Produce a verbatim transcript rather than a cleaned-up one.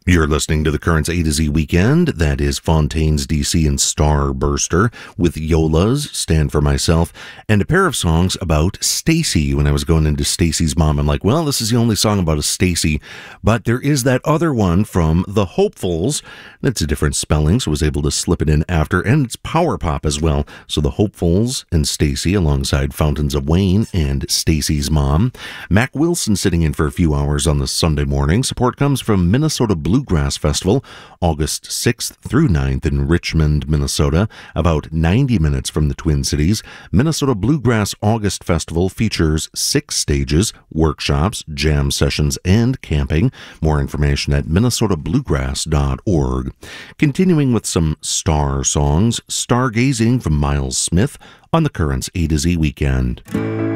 You're listening to the Currents A to Z Weekend. That is Fontaine's D C and Starburster with Yola's, Stand For Myself, and a pair of songs about Stacy. When I was going into Stacy's mom, I'm like, well, this is the only song about a Stacy, but there is that other one from The Hopefuls. It's a different spelling, so I was able to slip it in after, and it's power pop as well. So The Hopefuls and Stacy alongside Fountains of Wayne and Stacy's mom. Mac Wilson sitting in for a few hours on the Sunday morning. Support comes from Minnesota Bluegrass Festival, August sixth through ninth in Richmond, Minnesota, about ninety minutes from the Twin Cities. Minnesota Bluegrass August Festival features six stages, workshops, jam sessions, and camping. More information at minnesota bluegrass dot org. Continuing with some star songs, Stargazing from Miles Smith on the Currents A to Z Weekend.